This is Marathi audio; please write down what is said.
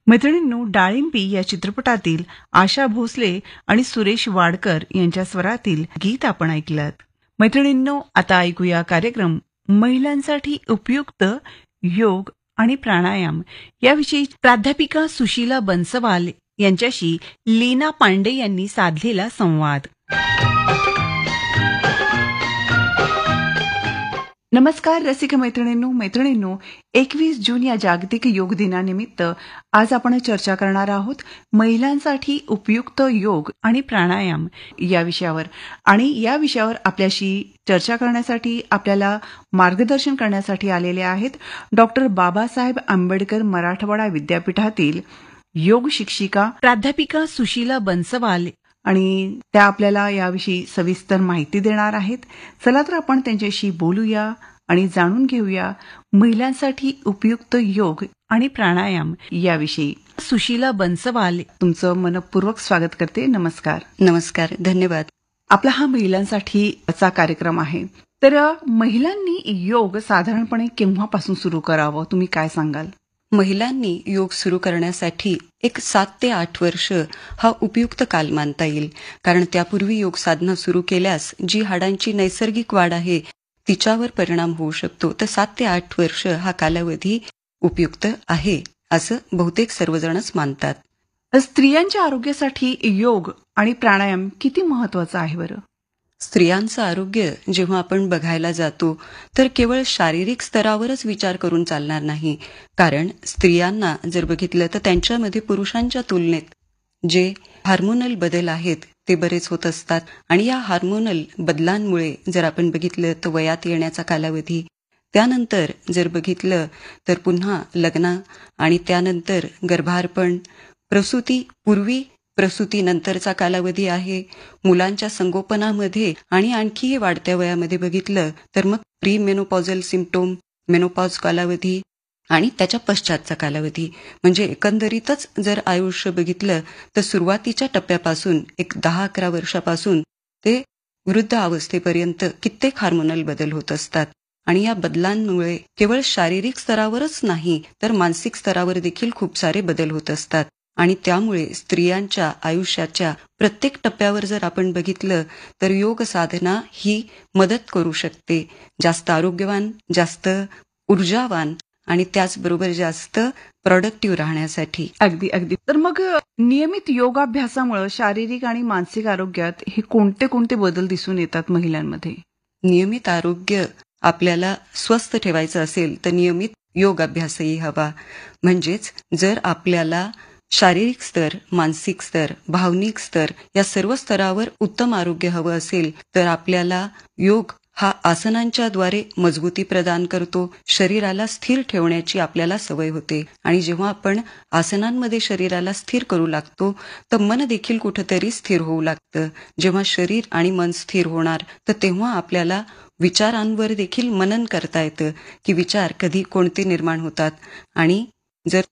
मैत्रिणींनो, डाळिंबी या चित्रपटातील आशा भोसले आणि सुरेश वाडकर यांच्या स्वरातील गीत आपण ऐकलं. मैत्रिणींनो, आता ऐकूया कार्यक्रम महिलांसाठी उपयुक्त योग आणि प्राणायाम याविषयी प्राध्यापिका सुशीला बन्सवाल यांच्याशी लीना पांडे यांनी साधलेला संवाद. नमस्कार रसिक मैत्रिणींनो, 21 जून या जागतिक योग दिनानिमित्त आज आपण चर्चा करणार आहोत महिलांसाठी उपयुक्त योग आणि प्राणायाम या विषयावर. आणि या विषयावर आपल्याशी चर्चा करण्यासाठी आपल्याला मार्गदर्शन करण्यासाठी आलेले आहेत डॉक्टर बाबासाहेब आंबेडकर मराठवाडा विद्यापीठातील योग शिक्षिका प्राध्यापिका सुशीला बन्सवाल, आणि त्या आपल्याला याविषयी सविस्तर माहिती देणार आहेत. चला तर आपण त्यांच्याशी बोलूया आणि जाणून घेऊया महिलांसाठी उपयुक्त योग आणि प्राणायाम याविषयी. सुशीला बन्सवाल, तुमचं मनपूर्वक स्वागत करते. नमस्कार. नमस्कार, धन्यवाद. आपला हा महिलांसाठीचा कार्यक्रम आहे. तर महिलांनी योग साधारणपणे केव्हापासून सुरू करावं, तुम्ही काय सांगाल? महिलांनी योग सुरू करण्यासाठी एक 7 ते 8 वर्ष हा उपयुक्त काल मानता येईल. कारण त्यापूर्वी योग साधना सुरू केल्यास जी हाडांची नैसर्गिक वाढ आहे तिच्यावर परिणाम होऊ शकतो. तर 7 ते 8 वर्ष हा कालावधी उपयुक्त आहे असं बहुतेक सर्वजणच मानतात. स्त्रियांच्या आरोग्यासाठी योग आणि प्राणायाम किती महत्वाचा आहे बरं? स्त्रियांचं आरोग्य जेव्हा आपण बघायला जातो तर केवळ शारीरिक स्तरावरच विचार करून चालणार नाही. कारण स्त्रियांना जर बघितलं तर त्यांच्यामध्ये पुरुषांच्या तुलनेत जे हार्मोनल बदल आहेत ते बरेच होत असतात. आणि या हार्मोनल बदलांमुळे जर आपण बघितलं तर वयात येण्याचा कालावधी, त्यानंतर जर बघितलं तर पुन्हा लग्न, आणि त्यानंतर गर्भारपण, प्रसूतीपूर्वी प्रसूतीनंतरचा कालावधी आहे, मुलांच्या संगोपनामध्ये, आणि आणखी वाढत्या वयामध्ये बघितलं तर मग प्री मेनोपॉझल सिम्प्टोम, मेनोपॉज कालावधी आणि त्याच्या पश्चातचा कालावधी. म्हणजे एकंदरीतच जर आयुष्य बघितलं तर सुरुवातीच्या टप्प्यापासून एक 10-11 वर्षापासून ते वृद्ध अवस्थेपर्यंत कित्येक हार्मोनल बदल होत असतात. आणि या बदलांमुळे केवळ शारीरिक स्तरावरच नाही तर मानसिक स्तरावर देखील खूप सारे बदल होत असतात. आणि त्यामुळे स्त्रियांच्या आयुष्याच्या प्रत्येक टप्प्यावर जर आपण बघितलं तर योग साधना ही मदत करू शकते जास्त आरोग्यवान, जास्त ऊर्जावान आणि त्याचबरोबर जास्त प्रोडक्टिव्ह राहण्यासाठी. अगदी अगदी. तर मग नियमित योगाभ्यासामुळे शारीरिक आणि मानसिक आरोग्यात हे कोणते कोणते बदल दिसून येतात महिलांमध्ये? नियमित आरोग्य आपल्याला स्वस्थ ठेवायचं असेल तर नियमित योगाभ्यासही हवा. म्हणजेच जर आपल्याला शारीरिक स्तर, मानसिक स्तर, भावनिक स्तर या सर्व स्तरावर उत्तम आरोग्य हवं असेल तर आपल्याला योग हा आसनांच्या द्वारे मजबूती प्रदान करतो. शरीराला स्थिर ठेवण्याची आपल्याला सवय होते. आणि जेव्हा आपण आसनांमध्ये शरीराला स्थिर करू लागतो तर मन देखील कुठेतरी स्थिर होऊ लागतं. जेव्हा शरीर आणि मन स्थिर होणार तर तेव्हा आपल्याला विचारांवर देखील मनन करता येतं की विचार कधी कोणते निर्माण होतात. आणि जर